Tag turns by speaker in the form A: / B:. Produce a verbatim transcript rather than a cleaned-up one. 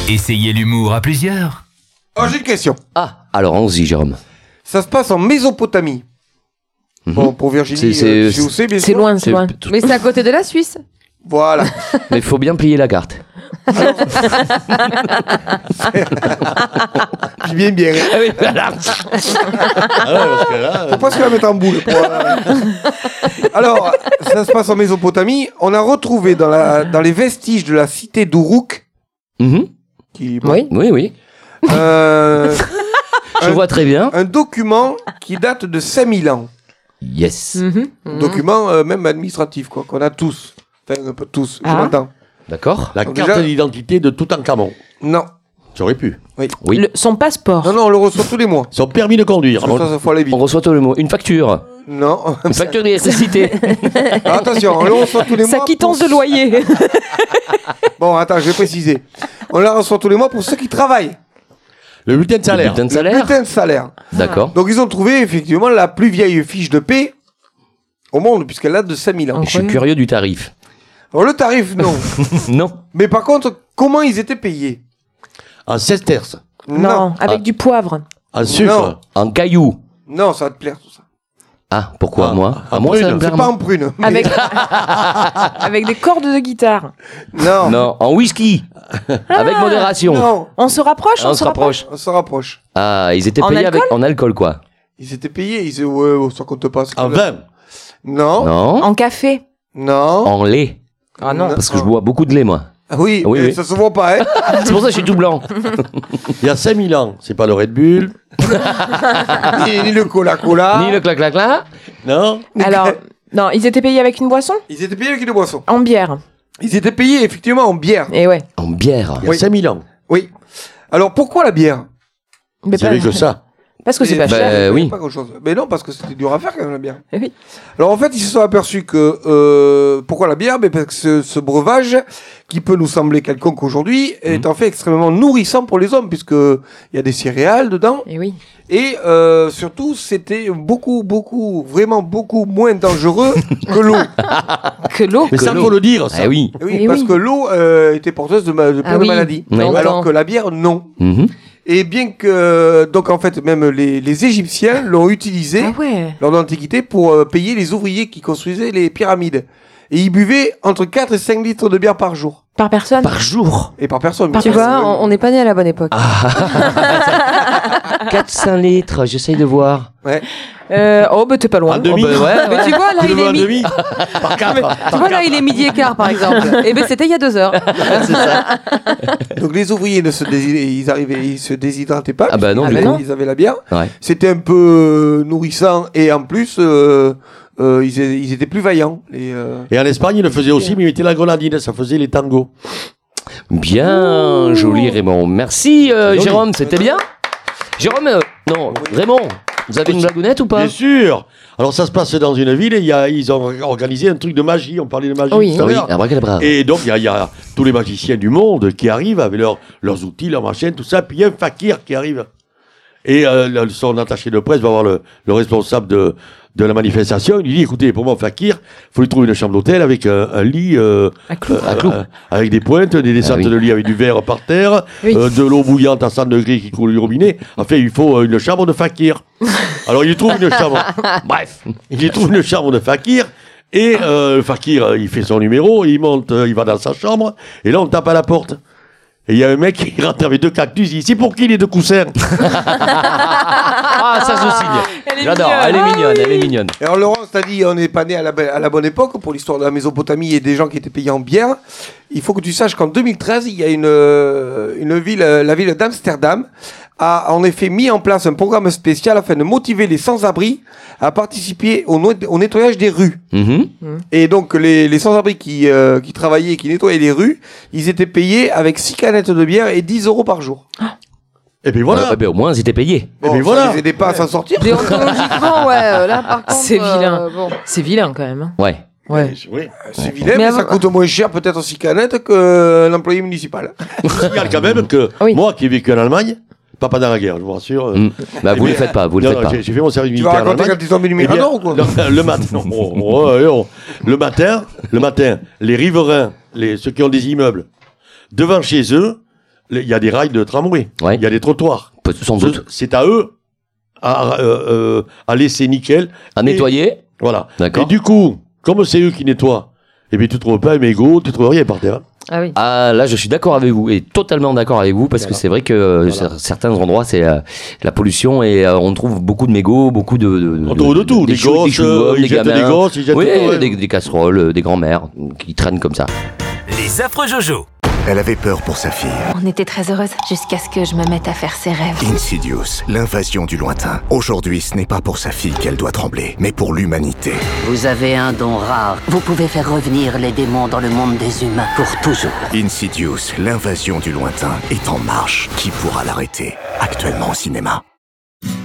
A: Essayez l'humour à plusieurs.
B: Oh, j'ai une question.
C: Ah, alors allons-y, Jérôme.
B: Ça se passe en Mésopotamie.
C: Mm-hmm.
B: Bon, pour Virginie,
C: c'est, c'est,
B: euh, tu sais où c'est, bien
D: C'est
B: sûr.
D: loin, c'est,
C: C'est
D: loin.
C: p-
D: Mais c'est à côté de la Suisse.
B: Voilà.
C: Mais il faut bien plier la carte.
B: Puis bien, bien.
C: Ah oui, voilà.
E: Ah ouais, parce que là,
B: Faut pas se la mettre en boule. Pour, euh, Alors, ça se passe en Mésopotamie. On a retrouvé dans, la, dans les vestiges de la cité d'Uruk,
C: Mhm.
B: qui, bon,
D: Oui.
C: Oui, oui.
B: euh,
C: Je
B: Un-
C: vois très bien.
B: un document qui date de cinq mille ans.
C: Yes.
D: Mhm.
B: Un document euh, même administratif, quoi, qu'on a tous. Enfin, un peu tous,
D: Ah.
B: je m'entends.
C: D'accord.
E: la
B: Donc
E: carte
B: déjà-
E: d'identité de Toutankhamon.
B: Non.
E: J'aurais pu.
C: Oui.
D: Le- son passeport.
B: Non, non, on le reçoit tous les mois.
E: Son permis de conduire.
B: Ça, ça, faut aller vite.
C: On reçoit tout le mot. Une facture.
B: Non.
C: Une facture d'électricité.
B: Alors, attention, on le reçoit tous les mois.
D: Sa quittance
B: pour-
D: de loyer.
B: Bon, attends, je vais préciser. On la reçoit tous les mois pour ceux qui travaillent.
E: Le bulletin de salaire.
C: Bulletin de
B: Le
C: salaire.
B: bulletin de salaire.
C: D'accord.
B: Donc, ils ont trouvé effectivement la plus vieille fiche de paie au monde, puisqu'elle date de cinq mille ans.
C: Je suis curieux du tarif.
B: Alors, le tarif, non.
C: Non.
B: Mais par contre, comment ils étaient payés?
E: En sesterces.
D: Non, avec
C: Ah.
D: du poivre.
E: En sucre.
C: En cailloux.
B: Non, ça va te plaire, tout ça.
C: Ah, pourquoi
E: Ah,
C: moi
E: en
C: À moi, ça va
E: prune.
C: me
B: C'est
C: plaire.
B: pas en prune. mais-
D: Avec, avec des cordes de guitare.
B: Non.
C: Non, en whisky. Avec modération.
B: Non.
D: On se rapproche,
C: Ah, on se rapproche.
B: On se rapproche.
C: Ah, ils étaient
D: En
C: payés
D: alcool
C: avec en alcool, quoi.
B: Ils étaient payés. Ils disaient, ouais, ouais, ça compte pas. c'est
E: En
B: que-
E: vin.
B: Non.
C: Non.
D: En café.
B: Non.
C: En lait.
D: Ah non.
C: Parce que je bois beaucoup de lait, moi.
B: Ah oui,
C: Oui,
B: mais
C: oui.
B: ça se voit pas, hein.
C: C'est pour ça que je suis tout blanc.
E: Il y a cinq mille ans. C'est pas le Red Bull.
B: ni, ni le cola-cola.
C: Ni le clac-clac-clac.
E: Non.
D: Alors, non, ils étaient payés avec une boisson.
B: Ils étaient payés avec une boisson.
D: En bière.
B: Ils étaient payés effectivement en bière.
D: Et ouais.
C: En bière.
E: Il y a
B: Oui.
E: cinq mille ans.
B: Oui. Alors pourquoi la bière?
D: Mais
E: C'est vrai que ça.
D: Parce que c'est pas
B: Mais-
C: Bah,
D: cher.
C: Euh, oui.
B: Pas grand-chose. Mais non, parce que c'était dur à faire quand même la bière.
D: Eh oui.
B: Alors en fait, ils se sont aperçus que euh, pourquoi la bière? Mais parce que ce, ce breuvage, qui peut nous sembler quelconque aujourd'hui, est en fait extrêmement nourrissant pour les hommes, puisque il y a des céréales dedans,
D: Et oui.
B: et euh, surtout c'était beaucoup, beaucoup, vraiment beaucoup moins dangereux que l'eau.
D: Que l'eau.
E: Mais
C: Que
E: ça,
C: l'eau.
E: faut le dire, ça.
C: Ah oui.
B: Oui,
D: Eh
B: parce
D: oui.
B: que l'eau euh, était porteuse de, ma- de plein
D: Ah
B: de
D: oui.
B: maladies,
C: Oui.
D: Longtemps.
B: alors que la bière non.
C: Mhm.
B: Et bien que donc en fait même les, les Égyptiens l'ont utilisé
D: Ah ouais.
B: lors de l'Antiquité pour euh, payer les ouvriers qui construisaient les pyramides. Et ils buvaient entre quatre et cinq litres de bière par jour.
D: Par personne.
C: Par jour.
B: Et par personne. bien
F: Tu
B: sûr.
F: vois, on on n'est pas né à la bonne époque.
C: quatre à cinq litres, j'essaye de voir.
B: Ouais.
D: Euh, oh, bah t'es pas loin.
E: En demi.
C: Oh, bah ouais,
F: Mais
C: ouais.
F: tu vois, là,
E: Tu le
F: il
E: veux
F: est
E: en
F: mi-
E: demi Par quatre.
F: tu vois, là, il est midi et quart, par exemple. Et ben, c'était il y a deux heures.
C: C'est ça.
B: Donc les ouvriers ne se dési- ils arrivaient, ils se déshydrataient pas.
C: Ah bah non,
B: puisqu'ils
C: du
B: avaient-
C: tout.
B: ils avaient la bière.
C: Ouais.
B: C'était un peu euh, nourrissant et en plus euh, euh, ils, é- ils étaient plus vaillants. Les, euh,
E: Et en Espagne, ils le faisaient aussi, mais ils mettaient la grenadine. Ça faisait les tangos.
C: Bien joli, Raymond. Merci, euh,
E: Joli.
C: Jérôme, c'était bien. Jérôme, euh, non, Raymond, vous avez une blagounette ou pas?
E: Bien sûr. Alors, ça se passe dans une ville et il y a, ils ont organisé un truc de magie. On parlait de magie
D: Oui.
E: tout à
C: Oui,
E: l'heure.
C: abracadabra.
E: Et donc, il y, a- il y a tous les magiciens du monde qui arrivent avec leurs- leurs outils, leurs machines, tout ça. Puis il y a un fakir qui arrive. Et euh, le- son attaché de presse va voir le, le responsable de, de la manifestation. Il lui dit, écoutez, pour moi, fakir, il faut lui trouver une chambre d'hôtel avec un, un lit euh,
D: À clou.
E: euh,
C: À clou.
E: euh, avec des pointes, des descentes
C: Ah oui.
E: de lit avec du verre par terre,
D: Oui.
E: euh, de l'eau bouillante à cent degrés qui coule du robinet. Enfin, il faut euh, une chambre de fakir. Alors, il lui trouve une chambre. Bref, il lui trouve une chambre de fakir. Et euh, le fakir, euh, il fait son numéro, il monte, euh, il va dans sa chambre, et là, on tape à la porte. Et il y a un mec qui rentre avec deux cactus, il dit, c'est pour qui les deux coussins?
C: Ah, ça je signe.
D: Elle est
C: J'adore,
D: mignonne.
C: elle est mignonne, elle est mignonne.
B: Et alors Laurence t'a dit on n'est pas né à la, be- à la bonne époque pour l'histoire de la Mésopotamie et des gens qui étaient payés en bière. Il faut que tu saches qu'en deux mille treize, il y a une, euh, une ville, euh, la ville d'Amsterdam a en effet mis en place un programme spécial afin de motiver les sans-abri à participer au, no- au nettoyage des rues.
C: Mhm.
B: Et donc les, les sans-abri qui, euh, qui travaillaient et qui nettoyaient les rues, ils étaient payés avec six canettes de bière et dix euros par jour.
E: Et puis voilà.
C: Euh, ben, au moins, ils étaient payés.
E: Et puis
B: ça
E: voilà.
B: les aidait pas à s'en sortir.
F: Déontologiquement, ouais, euh, là, par contre.
D: C'est vilain.
F: euh, bon.
D: C'est vilain quand même. hein.
C: Ouais.
D: Ouais.
E: Oui.
B: C'est vilain, mais,
F: Mais
B: ça
F: avant-
B: coûte moins cher peut-être six canettes qu'un employé municipal.
E: Je signale quand même que
D: Oui.
E: moi qui ai vécu en Allemagne, pas pendant la guerre, je vous rassure. euh,
C: Mm. Bah, vous
E: mais-
C: le faites pas, vous le
E: non,
C: faites
E: non,
C: pas.
E: j'ai- J'ai fait mon service
B: Tu vas
E: militaire en
B: raconter
E: Allemagne.
B: quand ils ont mis le
E: Eh bien,
B: Mirador ou quoi?
E: le, le matin, non, oh, oh, oh, oh. le matin, le matin, les riverains, les, ceux qui ont des immeubles, devant chez eux, il y a des rails de tramway, il
C: Ouais.
E: y a des trottoirs.
C: Peut- Sans
E: Ce-
C: doute.
E: C'est à eux à, euh, euh, à laisser nickel.
C: À
E: Et-
C: nettoyer.
E: Voilà.
C: D'accord.
E: Et du coup, comme c'est eux qui nettoient, eh bien, tu trouves pas un mégot, tu trouves rien par terre.
D: Ah oui.
C: Ah, là, je suis d'accord avec vous, et totalement d'accord avec vous, parce
E: Voilà.
C: que c'est vrai que euh,
E: Voilà.
C: cer- certains endroits, c'est euh, la pollution, et euh, on trouve beaucoup de mégots, beaucoup de... de
E: On trouve de tout.
C: Des,
E: Des
C: chou- des
E: gosses,
C: chou-
E: euh,
C: des
E: ils jettent
C: gamins.
E: des gosses, ils jettent
C: Oui,
E: tout, ouais.
C: des, des casseroles, euh, des grands-mères qui traînent comme ça.
A: Les affreux Jojo.
G: Elle avait peur pour sa fille.
H: On était très heureuses jusqu'à ce que je me mette à faire ses rêves.
G: Insidious, l'invasion du lointain. Aujourd'hui, ce n'est pas pour sa fille qu'elle doit trembler, mais pour l'humanité.
I: Vous avez un don rare. Vous pouvez faire revenir les démons dans le monde des humains pour toujours.
G: Insidious, l'invasion du lointain est en marche. Qui pourra l'arrêter? Actuellement au cinéma.